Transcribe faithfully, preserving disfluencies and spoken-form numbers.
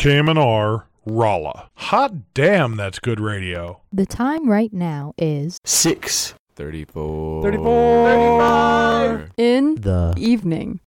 K M N R, Rolla. Hot damn, that's good radio. The time right now is six thirty-four. thirty-four in the evening.